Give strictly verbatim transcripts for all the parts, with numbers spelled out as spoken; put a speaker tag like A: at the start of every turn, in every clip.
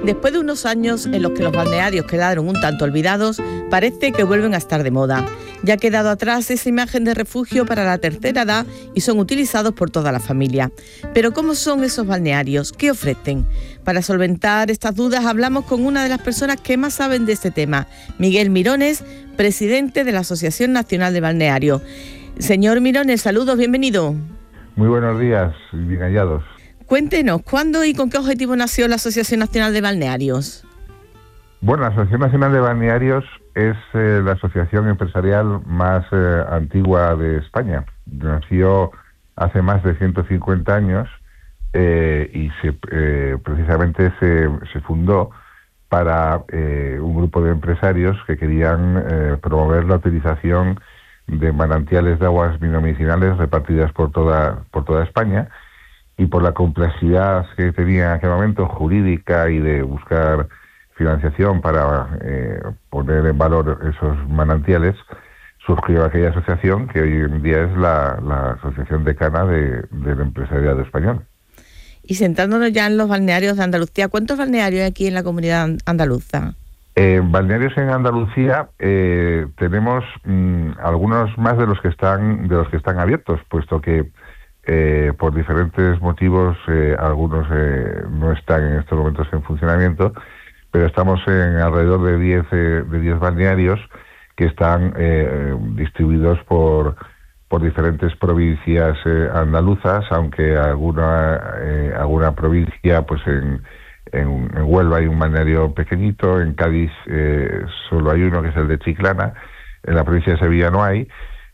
A: Después de unos años en los que los balnearios quedaron un tanto olvidados, parece que vuelven a estar de moda. Ya ha quedado atrás esa imagen de refugio para la tercera edad y son utilizados por toda la familia. Pero ¿cómo son esos balnearios? ¿Qué ofrecen? Para solventar estas dudas hablamos con una de las personas que más saben de este tema, Miguel Mirones, presidente de la Asociación Nacional de Balnearios. Señor Mirones, saludos, bienvenido.
B: Muy buenos días, bien hallados.
A: Cuéntenos, ¿cuándo y con qué objetivo nació la Asociación Nacional de Balnearios?
B: Bueno, la Asociación Nacional de Balnearios es eh, la asociación empresarial más eh, antigua de España. Nació hace más de ciento cincuenta años eh, y se, eh, precisamente se, se fundó para eh, un grupo de empresarios que querían eh, promover la utilización de manantiales de aguas medicinales repartidas por toda, por toda España, y por la complejidad que tenía en aquel momento jurídica y de buscar financiación para eh, poner en valor esos manantiales, surgió aquella asociación que hoy en día es la, la asociación decana de, del empresariado español.
A: Y sentándonos ya en los balnearios de Andalucía, ¿cuántos balnearios hay aquí en la comunidad andaluza?
B: Eh, balnearios en Andalucía eh, tenemos mmm, algunos más de los que están de los que están abiertos, puesto que Eh, por diferentes motivos, eh, algunos eh, no están en estos momentos en funcionamiento, pero estamos en alrededor de diez eh, de diez balnearios que están eh, distribuidos por por diferentes provincias eh, andaluzas, aunque alguna eh, alguna provincia, pues en, en en Huelva hay un balneario pequeñito, en Cádiz eh, solo hay uno que es el de Chiclana, en la provincia de Sevilla no hay.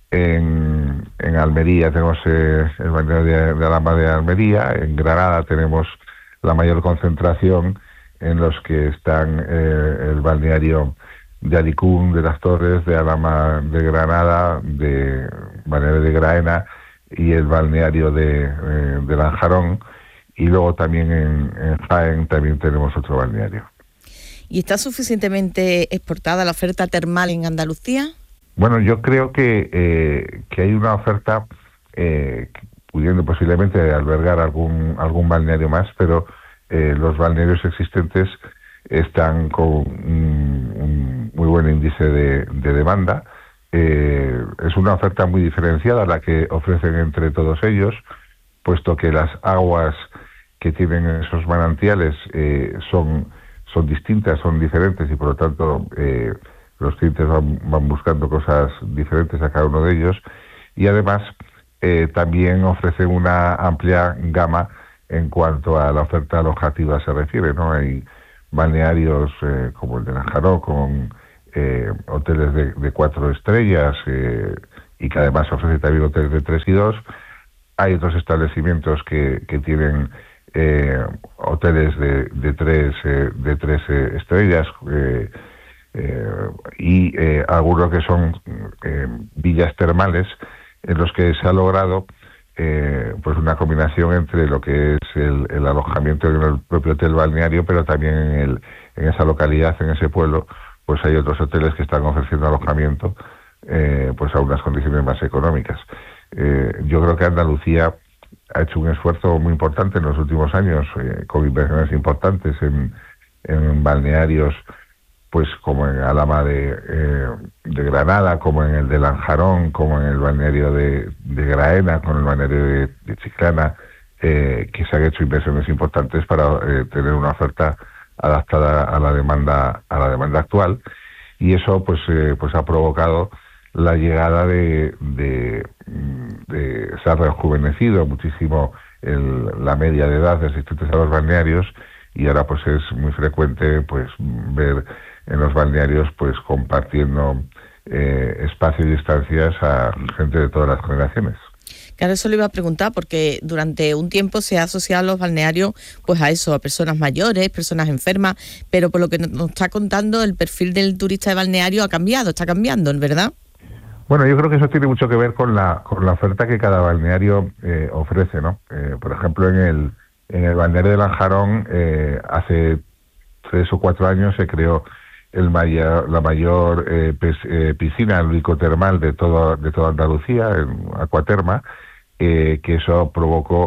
B: En, en Almería tenemos eh, el balneario de, de Alhama de Almería, en Granada tenemos la mayor concentración, en los que están eh, el balneario de Alicún, de las Torres, de Alhama de Granada, de balneario de Graena y el balneario de, eh, de Lanjarón, y luego también en, en Jaén también tenemos otro balneario.
A: ¿Y está suficientemente exportada la oferta termal en Andalucía?
B: Bueno, yo creo que eh, que hay una oferta eh, pudiendo posiblemente albergar algún algún balneario más, pero eh, los balnearios existentes están con un, un muy buen índice de, de demanda. Eh, es una oferta muy diferenciada la que ofrecen entre todos ellos, puesto que las aguas que tienen esos manantiales eh, son son distintas, son diferentes y por lo tanto eh, los clientes van, van buscando cosas diferentes a cada uno de ellos, y además eh, también ofrecen una amplia gama en cuanto a la oferta alojativa se refiere, ¿no? Hay balnearios eh, como el de Lanjarón, con eh, hoteles de, de cuatro estrellas eh, y que además ofrece también hoteles de tres y dos. Hay otros establecimientos que, que tienen eh, hoteles de, de tres, eh, de tres eh, estrellas, eh, Eh, y eh, algunos que son eh, villas termales en los que se ha logrado eh, pues una combinación entre lo que es el, el alojamiento en el propio hotel balneario, pero también en, el, en esa localidad, en ese pueblo, pues hay otros hoteles que están ofreciendo alojamiento eh, pues a unas condiciones más económicas. Eh, yo creo que Andalucía ha hecho un esfuerzo muy importante en los últimos años, eh, con inversiones importantes en, en balnearios, pues como en Alhama de, eh, de Granada, como en el de Lanjarón, como en el balneario de, de Graena, con el balneario de, de Chiclana, eh, que se han hecho inversiones importantes para eh, tener una oferta adaptada a la demanda a la demanda actual, y eso pues eh, pues ha provocado la llegada de, de, de se ha rejuvenecido muchísimo el, la media de edad de asistentes a los balnearios, y ahora pues es muy frecuente pues ver en los balnearios pues compartiendo eh, espacio y distancias a gente de todas las generaciones.
A: Claro, eso le iba a preguntar, porque durante un tiempo se ha asociado los balnearios pues a eso, a personas mayores, personas enfermas, pero por lo que nos está contando, el perfil del turista de balneario ha cambiado, está cambiando, ¿verdad?
B: Bueno, yo creo que eso tiene mucho que ver con la con la oferta que cada balneario eh, ofrece, ¿no? Eh, por ejemplo, en el en el balneario de Lanjarón eh, hace tres o cuatro años se creó el mayor, la mayor eh, pes, eh, piscina lúdico-termal de todo de toda Andalucía, en Aquaterma, eh, que eso provocó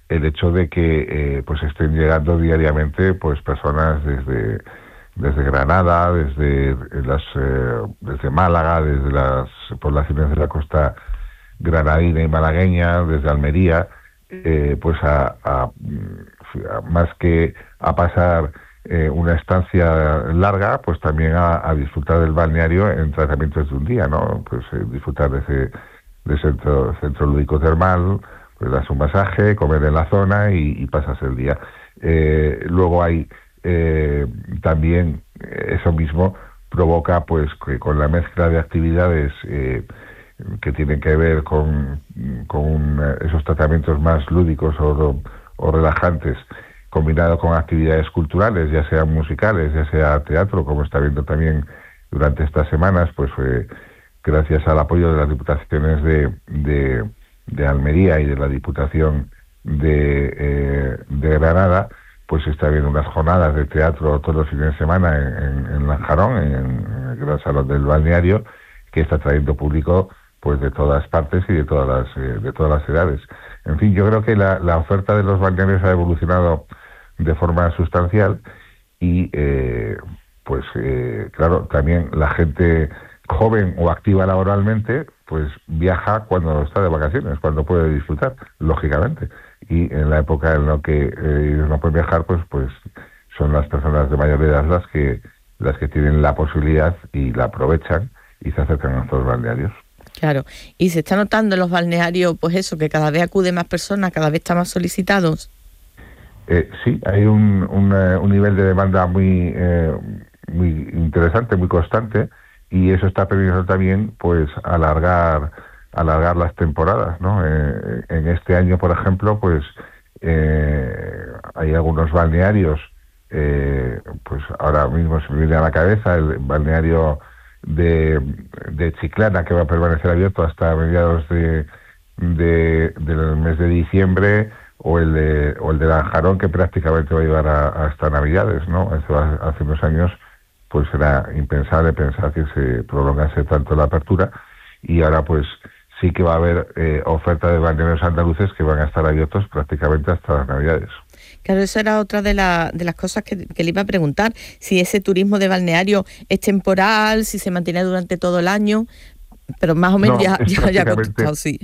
B: el hecho de que eh, pues estén llegando diariamente pues personas desde desde Granada, desde las eh, desde Málaga, desde las poblaciones de la costa granadina y malagueña, desde Almería, eh, pues a, a, a más que a pasar eh, una estancia larga, pues también a, a disfrutar del balneario en tratamientos de un día, ¿no? Pues eh, disfrutar de ese de centro, centro lúdico termal, pues das un masaje, comer en la zona y, y pasas el día. Eh, luego hay eh, también eso mismo provoca pues que con la mezcla de actividades eh, que tienen que ver con, con esos tratamientos más lúdicos o, o relajantes, combinado con actividades culturales, ya sean musicales, ya sea teatro, como está viendo también durante estas semanas, pues eh, gracias al apoyo de las diputaciones de, de, de Almería y de la Diputación de, eh, de Granada, pues está habiendo unas jornadas de teatro todos los fines de semana en, en, en Lanjarón, en, en el gran salón del balneario, que está trayendo público pues de todas partes y de todas las eh, de todas las edades. En fin, yo creo que la, la oferta de los balnearios ha evolucionado de forma sustancial y eh, pues eh, claro, también la gente joven o activa laboralmente pues viaja cuando está de vacaciones, cuando puede disfrutar, lógicamente. Y en la época en la que eh, ellos no pueden viajar, pues pues son las personas de mayor edad las que las que tienen la posibilidad y la aprovechan y se acercan a estos balnearios.
A: Claro, y se está notando en los balnearios, pues eso, que cada vez acude más personas, cada vez están más solicitados.
B: Eh, sí, hay un, un, un nivel de demanda muy eh, muy interesante, muy constante, y eso está permitiendo también, pues, alargar alargar las temporadas, ¿no? Eh, en este año, por ejemplo, pues eh, hay algunos balnearios, eh, pues ahora mismo se me viene a la cabeza el balneario de, de Chiclana, que va a permanecer abierto hasta mediados de, de del mes de diciembre, o el de o el de Lanjarón, que prácticamente va a llevar a, hasta Navidades, ¿no? Hace, hace unos años pues era impensable pensar que se prolongase tanto la apertura, y ahora pues sí que va a haber eh, oferta de balnearios andaluces que van a estar abiertos prácticamente hasta las Navidades.
A: Claro, eso era otra de, la, de las cosas que, que le iba a preguntar, si ese turismo de balneario es temporal, si se mantiene durante todo el año, pero más o menos no, ya, ya, ya ha contestado, sí.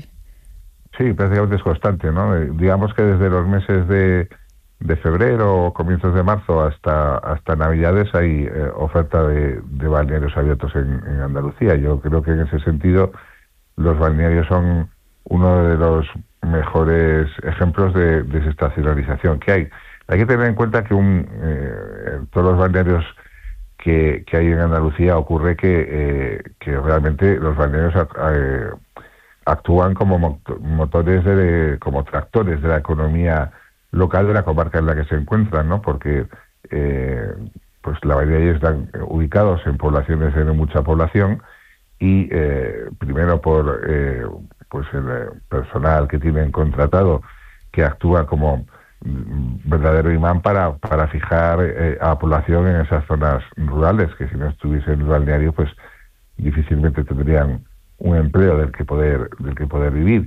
B: Sí, prácticamente es constante, ¿no? Eh, digamos que desde los meses de, de febrero o comienzos de marzo hasta hasta Navidades hay eh, oferta de, de balnearios abiertos en, en Andalucía. Yo creo que en ese sentido los balnearios son uno de los mejores ejemplos de desestacionalización que hay. Hay que tener en cuenta que un, eh, en todos los balnearios que, que hay en Andalucía ocurre que, eh, que realmente los balnearios eh, actúan como motores, de, como tractores de la economía local de la comarca en la que se encuentran, ¿no? Porque eh, pues la mayoría de ellos están ubicados en poblaciones de mucha población y eh, primero por eh, pues el personal que tienen contratado, que actúa como verdadero imán para para fijar eh, a la población en esas zonas rurales, que si no estuviese en el balneario pues difícilmente tendrían un empleo del que poder del que poder vivir.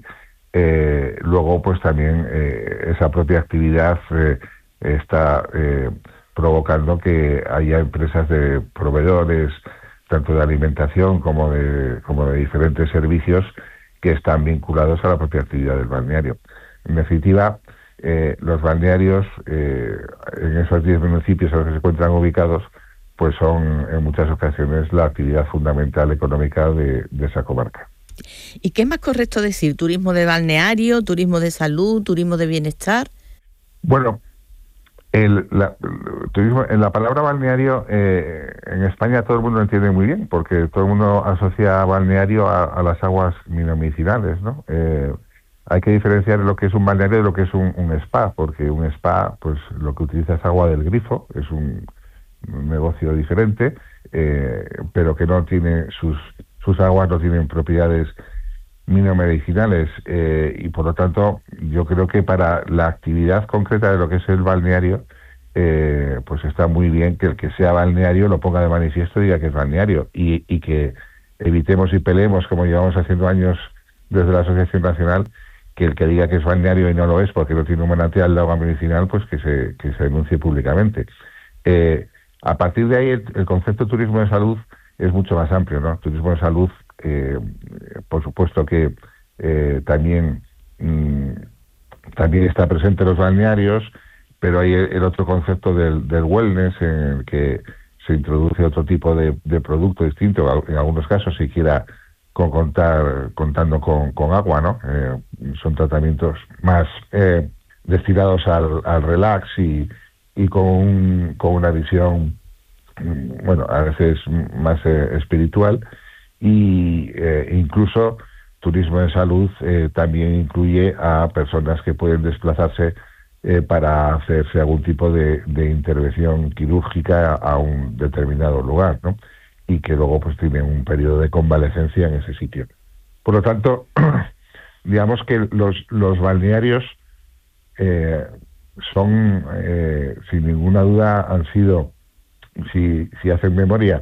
B: Eh, luego pues también eh, esa propia actividad eh, está eh, provocando que haya empresas de proveedores tanto de alimentación como de como de diferentes servicios que están vinculados a la propia actividad del balneario. En definitiva, eh, los balnearios eh, en esos diez municipios en los que se encuentran ubicados pues son en muchas ocasiones la actividad fundamental económica de, de esa comarca.
A: ¿Y qué es más correcto decir? ¿Turismo de balneario, turismo de salud, turismo de bienestar?
B: Bueno, el, la, el turismo, en la palabra balneario eh, en España todo el mundo lo entiende muy bien, porque todo el mundo asocia balneario a, a las aguas medicinales, ¿no? Eh, hay que diferenciar lo que es un balneario de lo que es un, un spa, porque un spa, pues lo que utiliza es agua del grifo, es un un negocio diferente, eh, pero que no tiene sus sus aguas no tienen propiedades minomedicinales eh, y por lo tanto yo creo que para la actividad concreta de lo que es el balneario eh, pues está muy bien que el que sea balneario lo ponga de manifiesto y diga que es balneario y, y que evitemos y peleemos, como llevamos haciendo años desde la Asociación Nacional, que el que diga que es balneario y no lo es porque no tiene un manantial de agua medicinal, pues que se, que se denuncie públicamente. Eh, a partir de ahí, el, el concepto de turismo de salud es mucho más amplio, ¿no? Turismo de salud, eh, por supuesto que eh, también, mmm, también está presente en los balnearios, pero hay el, el otro concepto del, del wellness, en el que se introduce otro tipo de, de producto distinto, en algunos casos siquiera con contar contando con, con agua, ¿no? Eh, son tratamientos más eh, destinados al, al relax y, y con, un, con una visión, bueno, a veces más eh, espiritual, y eh, incluso turismo de salud eh, también incluye a personas que pueden desplazarse eh, para hacerse algún tipo de, de intervención quirúrgica a un determinado lugar, ¿no? Y que luego pues tienen un periodo de convalecencia en ese sitio. Por lo tanto, digamos que los, los balnearios eh, son, eh, sin ninguna duda, han sido, si, si hacen memoria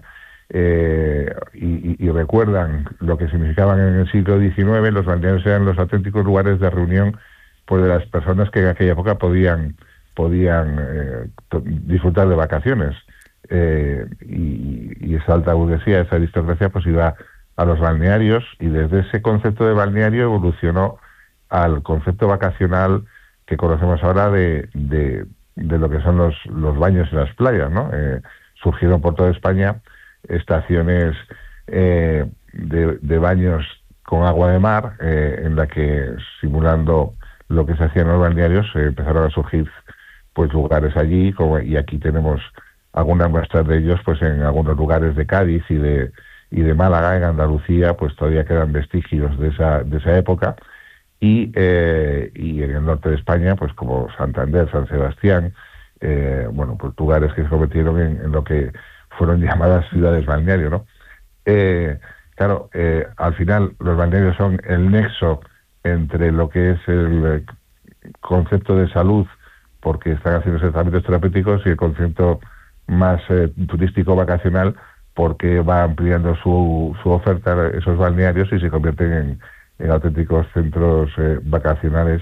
B: eh, y, y, y recuerdan lo que significaban en el siglo diecinueve, los balnearios eran los auténticos lugares de reunión pues, de las personas que en aquella época podían, podían eh, disfrutar de vacaciones. Eh, y, y esa alta burguesía, esa aristocracia, pues iba a los balnearios, y desde ese concepto de balneario evolucionó al concepto vacacional que conocemos ahora de, de, de lo que son los, los baños en las playas, ¿no? Eh, surgieron por toda España estaciones eh, de, de baños con agua de mar, eh, en la que, simulando lo que se hacía en los balnearios, eh, empezaron a surgir pues lugares allí, como, y aquí tenemos algunas muestras de ellos pues en algunos lugares de Cádiz y de y de Málaga. En Andalucía pues todavía quedan vestigios de esa de esa época, y eh, y en el norte de España pues como Santander, San Sebastián, eh, bueno, pues lugares que se convirtieron en, en lo que fueron llamadas ciudades balneario, ¿no? Eh, claro, eh, al final los balnearios son el nexo entre lo que es el concepto de salud, porque están haciendo tratamientos terapéuticos, y el concepto más eh, turístico vacacional, porque va ampliando su, su oferta esos balnearios y se convierten en, en auténticos centros eh, vacacionales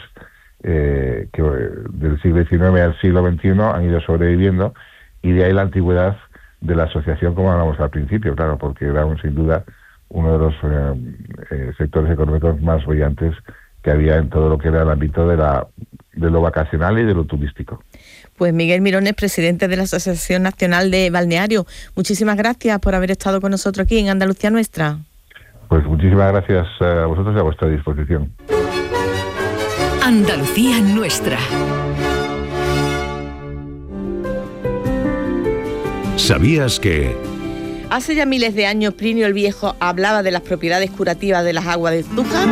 B: eh, que eh, del siglo diecinueve al siglo veintiuno han ido sobreviviendo, y de ahí la antigüedad de la asociación, como hablamos al principio, claro, porque era un, sin duda uno de los eh, eh, sectores económicos más brillantes que había en todo lo que era el ámbito de la de lo vacacional y de lo turístico.
A: Pues Miguel Mirones, presidente de la Asociación Nacional de Balneario, muchísimas gracias por haber estado con nosotros aquí en Andalucía Nuestra.
B: Pues muchísimas gracias a vosotros y a vuestra disposición.
C: Andalucía Nuestra.
D: ¿Sabías que...?
A: Hace ya miles de años Plinio el Viejo hablaba de las propiedades curativas de las aguas de Zújar.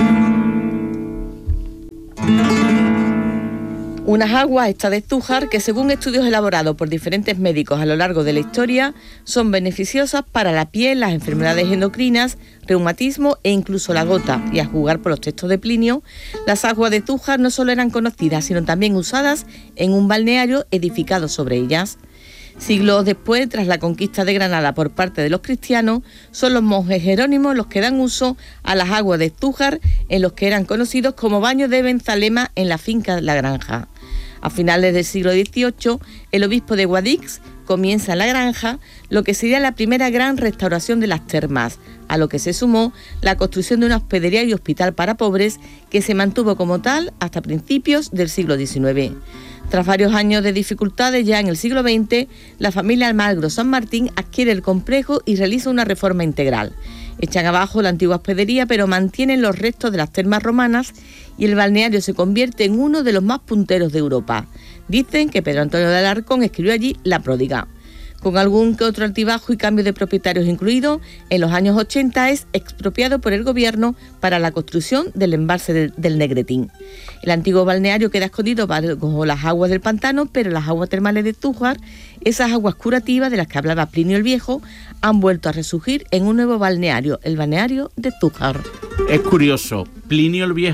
A: Unas aguas, estas de Zújar, que según estudios elaborados por diferentes médicos a lo largo de la historia, son beneficiosas para la piel, las enfermedades endocrinas, reumatismo e incluso la gota. Y a jugar por los textos de Plinio, las aguas de Zújar no solo eran conocidas, sino también usadas en un balneario edificado sobre ellas. Siglos después, tras la conquista de Granada por parte de los cristianos, son los monjes jerónimos los que dan uso a las aguas de Zújar, en los que eran conocidos como baños de Benzalema en la finca de La Granja. A finales del siglo dieciocho, el obispo de Guadix comienza en La Granja lo que sería la primera gran restauración de las termas, a lo que se sumó la construcción de una hospedería y hospital para pobres que se mantuvo como tal hasta principios del siglo diecinueve. Tras varios años de dificultades, ya en el siglo veinte, la familia Almagro San Martín adquiere el complejo y realiza una reforma integral. Echan abajo la antigua hospedería, pero mantienen los restos de las termas romanas, y el balneario se convierte en uno de los más punteros de Europa. Dicen que Pedro Antonio de Alarcón escribió allí La Pródiga. Con algún que otro altibajo y cambio de propietarios incluido, en los años ochenta es expropiado por el gobierno para la construcción del embalse de, del Negretín. El antiguo balneario queda escondido bajo las aguas del pantano, pero las aguas termales de Zújar, esas aguas curativas de las que hablaba Plinio el Viejo, han vuelto a resurgir en un nuevo balneario, el balneario de Zújar.
E: Es curioso, Plinio el Viejo,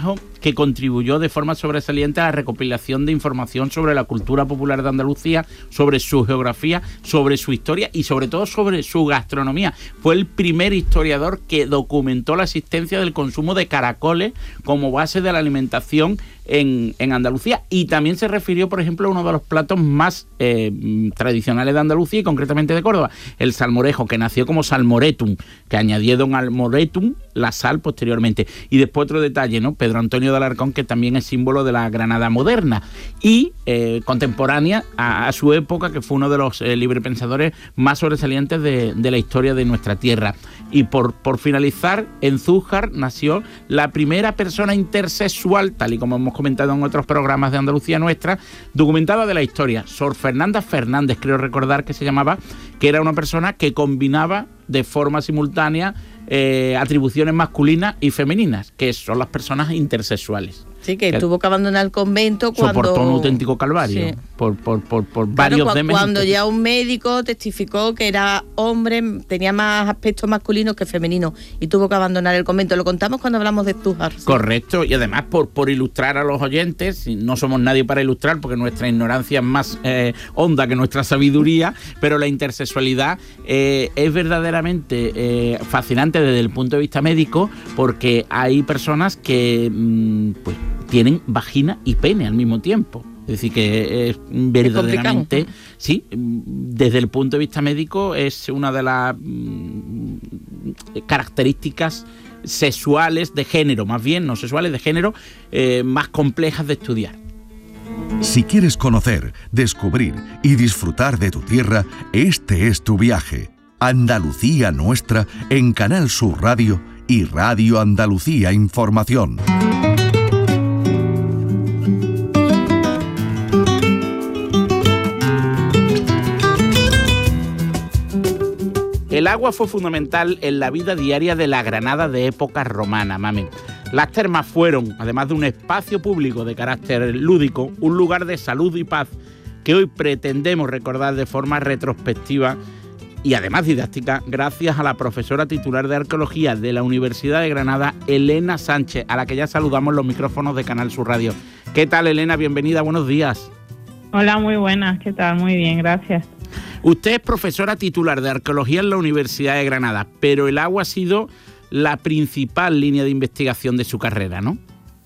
C: que contribuyó de forma sobresaliente a la recopilación de información sobre la cultura popular de Andalucía, sobre su geografía, sobre su historia y sobre todo sobre su gastronomía. Fue el primer historiador que documentó la existencia del consumo de caracoles como base de la alimentación en, en Andalucía, y también se refirió, por ejemplo, a uno de los platos más eh, tradicionales de Andalucía y concretamente de Córdoba, el salmorejo, que nació como salmoretum, que añadieron al moretum la sal posteriormente. Y después otro detalle, ¿no? Pedro Antonio de Alarcón, que también es símbolo de la Granada moderna y eh, contemporánea a, a su época, que fue uno de los eh, librepensadores más sobresalientes de, de la historia de nuestra tierra. Y por, por finalizar, en Zújar nació la primera persona intersexual, tal y como hemos comentado en otros programas de Andalucía Nuestra, documentada de la historia, Sor Fernanda Fernández, creo recordar que se llamaba, que era una persona que combinaba de forma simultánea eh, atribuciones masculinas y femeninas, que son las personas intersexuales.
A: Sí, que, que tuvo que abandonar el convento cuando...
C: Soportó un auténtico calvario, sí. por, por, por, por claro, varios
A: cu-
C: deméritos.
A: Cuando ya un médico testificó que era hombre, tenía más aspectos masculinos que femeninos, y tuvo que abandonar el convento. Lo contamos cuando hablamos de Zújar. ¿Sí?
C: Correcto, y además por, por ilustrar a los oyentes, no somos nadie para ilustrar porque nuestra ignorancia es más eh, honda que nuestra sabiduría, pero la intersexualidad eh, es verdaderamente eh, fascinante desde el punto de vista médico, porque hay personas que mmm, pues tienen vagina y pene al mismo tiempo. Es decir, que es verdaderamente, es sí, desde el punto de vista médico es una de las mm, características sexuales de género, más bien, no sexuales, de género, eh, más complejas de estudiar.
D: Si quieres conocer, descubrir y disfrutar de tu tierra, este es tu viaje. Andalucía Nuestra en Canal Sur Radio y Radio Andalucía Información.
C: El agua fue fundamental en la vida diaria de la Granada de época romana, mami. Las termas fueron, además de un espacio público de carácter lúdico, un lugar de salud y paz que hoy pretendemos recordar de forma retrospectiva y además didáctica, gracias a la profesora titular de Arqueología de la Universidad de Granada, Elena Sánchez, a la que ya saludamos los micrófonos de Canal Sur Radio. ¿Qué tal, Elena? Bienvenida, buenos días.
E: Hola, muy buenas, ¿qué tal? Muy bien, gracias.
C: Usted es profesora titular de Arqueología en la Universidad de Granada, pero el agua ha sido la principal línea de investigación de su carrera, ¿no?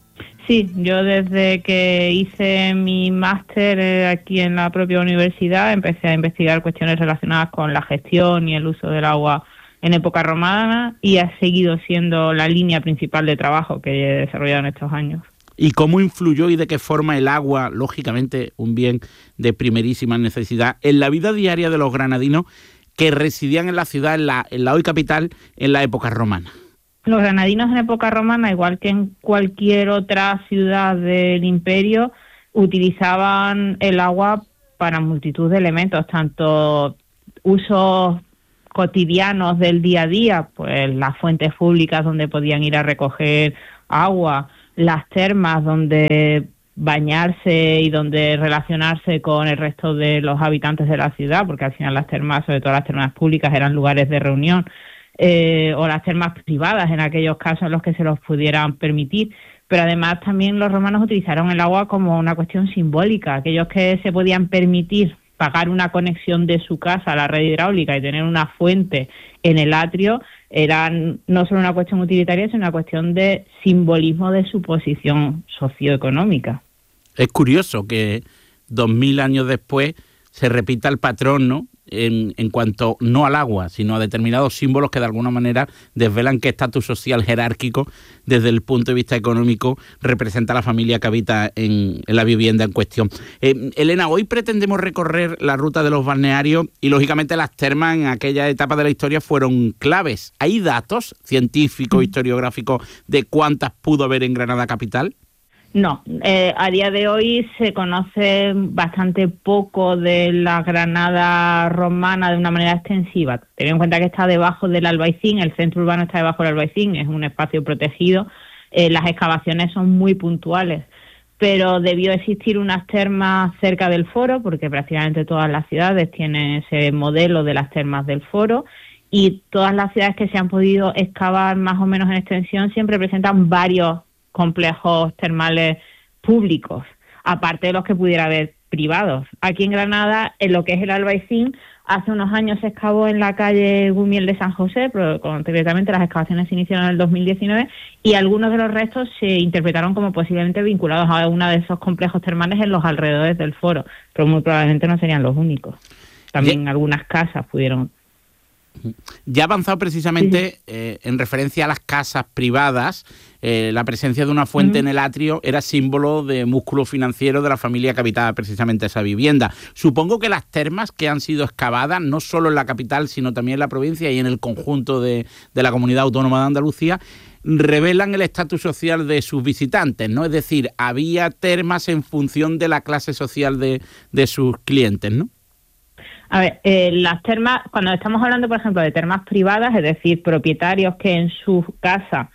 E: Sí, yo desde que hice mi máster aquí en la propia universidad empecé a investigar cuestiones relacionadas con la gestión y el uso del agua en época romana, y ha seguido siendo la línea principal de trabajo que he desarrollado en estos años.
C: ¿Y cómo influyó y de qué forma el agua, lógicamente un bien de primerísima necesidad, en la vida diaria de los granadinos que residían en la ciudad, en la, en la hoy capital, en la época romana?
E: Los granadinos en época romana, igual que en cualquier otra ciudad del imperio, utilizaban el agua para multitud de elementos, tanto usos cotidianos del día a día, pues las fuentes públicas donde podían ir a recoger agua, las termas donde bañarse y donde relacionarse con el resto de los habitantes de la ciudad, porque al final las termas, sobre todo las termas públicas, eran lugares de reunión, eh, o las termas privadas en aquellos casos en los que se los pudieran permitir. Pero además también los romanos utilizaron el agua como una cuestión simbólica. Aquellos que se podían permitir pagar una conexión de su casa a la red hidráulica y tener una fuente en el atrio, eran no solo una cuestión utilitaria, sino una cuestión de simbolismo de su posición socioeconómica.
C: Es curioso que dos mil años después se repita el patrón, ¿no?, en, en cuanto no al agua, sino a determinados símbolos que de alguna manera desvelan qué estatus social jerárquico desde el punto de vista económico representa la familia que habita en, en la vivienda en cuestión. Eh, Elena, hoy pretendemos recorrer la ruta de los balnearios y lógicamente las termas en aquella etapa de la historia fueron claves. ¿Hay datos científicos, historiográficos de cuántas pudo haber en Granada capital?
E: No, eh, a día de hoy se conoce bastante poco de la Granada romana de una manera extensiva. Ten en cuenta que está debajo del Albaicín, el centro urbano está debajo del Albaicín, es un espacio protegido, eh, las excavaciones son muy puntuales, pero debió existir unas termas cerca del foro, porque prácticamente todas las ciudades tienen ese modelo de las termas del foro, y todas las ciudades que se han podido excavar más o menos en extensión siempre presentan varios complejos termales públicos, aparte de los que pudiera haber privados. Aquí en Granada, en lo que es el Albaicín, hace unos años se excavó en la calle Gumiel de San José, pero concretamente las excavaciones se iniciaron en el dos mil diecinueve, y algunos de los restos se interpretaron como posiblemente vinculados a uno de esos complejos termales en los alrededores del foro, pero muy probablemente no serían los únicos. También
C: ya,
E: algunas casas pudieron...
C: Ya ha avanzado precisamente sí. eh, en referencia a las casas privadas, eh, la presencia de una fuente uh-huh. en el atrio era símbolo de músculo financiero de la familia que habitaba precisamente esa vivienda. Supongo que las termas que han sido excavadas, no solo en la capital, sino también en la provincia y en el conjunto de, de la Comunidad Autónoma de Andalucía, revelan el estatus social de sus visitantes, ¿no? Es decir, había termas en función de la clase social de, de sus clientes, ¿no?
E: A ver, eh, las termas, cuando estamos hablando, por ejemplo, de termas privadas, es decir, propietarios que en su casa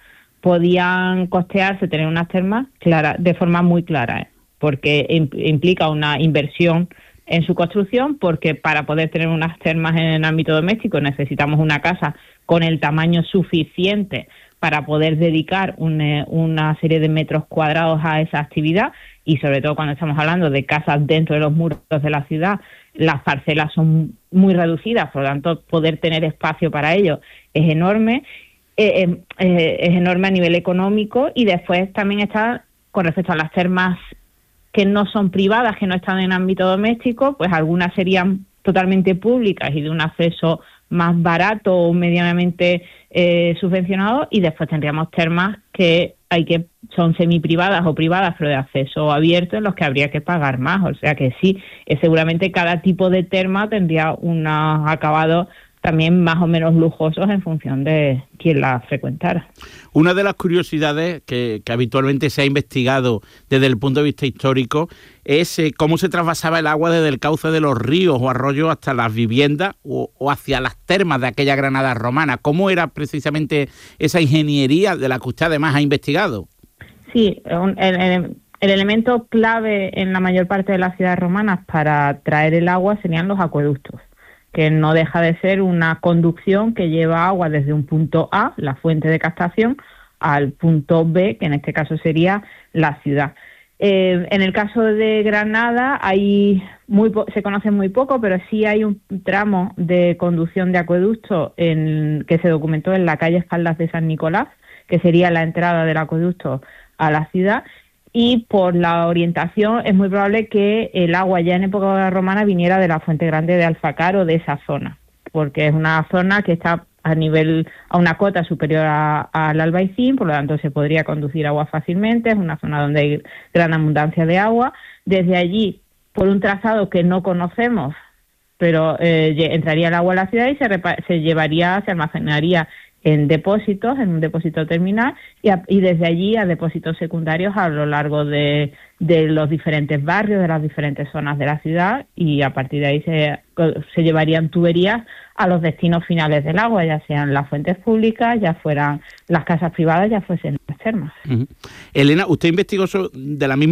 E: podían costearse tener unas termas, clara, de forma muy clara, ¿eh? Porque implica una inversión en su construcción, porque para poder tener unas termas en el ámbito doméstico necesitamos una casa con el tamaño suficiente para poder dedicar un, una serie de metros cuadrados a esa actividad, y sobre todo cuando estamos hablando de casas dentro de los muros de la ciudad, las parcelas son muy reducidas, por lo tanto poder tener espacio para ello es enorme, eh, eh, es enorme a nivel económico. Y después también está con respecto a las termas que no son privadas, que no están en ámbito doméstico, pues algunas serían totalmente públicas y de un acceso más barato o medianamente eh, subvencionado, y después tendríamos termas que hay que son semiprivadas o privadas pero de acceso abierto, en los que habría que pagar más. O sea que sí, eh, seguramente cada tipo de terma tendría unos acabados también más o menos lujosos en función de quién la frecuentara.
C: Una de las curiosidades que, que habitualmente se ha investigado desde el punto de vista histórico es eh, cómo se trasvasaba el agua desde el cauce de los ríos o arroyos hasta las viviendas o, o hacia las termas de aquella Granada romana. ¿Cómo era precisamente esa ingeniería de la que usted además ha investigado?
E: Sí, un, el, el, el elemento clave en la mayor parte de las ciudades romanas para traer el agua serían los acueductos, que no deja de ser una conducción que lleva agua desde un punto A, la fuente de captación, al punto B, que en este caso sería la ciudad. Eh, en el caso de Granada hay muy po- se conoce muy poco, pero sí hay un tramo de conducción de acueducto en, que se documentó en la calle Espaldas de San Nicolás, que sería la entrada del acueducto a la ciudad. Y por la orientación es muy probable que el agua ya en época romana viniera de la Fuente Grande de Alfacar o de esa zona, porque es una zona que está a nivel a una cota superior al Albaicín, por lo tanto se podría conducir agua fácilmente. Es una zona donde hay gran abundancia de agua. Desde allí, por un trazado que no conocemos, pero eh, entraría el agua a la ciudad y se, repa- se llevaría, se almacenaría en depósitos, en un depósito terminal, y, a, y desde allí a depósitos secundarios a lo largo de, de los diferentes barrios, de las diferentes zonas de la ciudad, y a partir de ahí se, se llevarían tuberías a los destinos finales del agua, ya sean las fuentes públicas, ya fueran las casas privadas, ya fuesen las termas.
C: Uh-huh. Elena, usted investigó de la misma